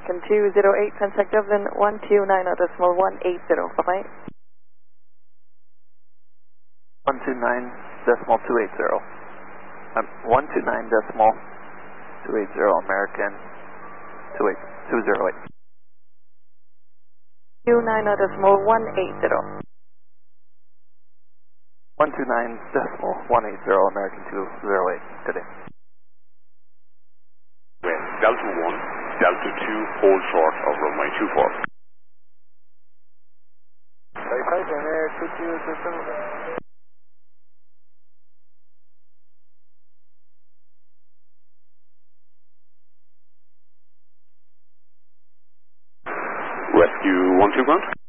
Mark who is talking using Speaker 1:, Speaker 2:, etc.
Speaker 1: American 208, contact Dublin 129.180, bye-bye.
Speaker 2: 129.280. 129.280, American 208.
Speaker 1: 29.180.
Speaker 2: 129.180, American 208, good day.
Speaker 3: Delta 1, Delta 2, hold short of runway 24. Rescue 12 ground.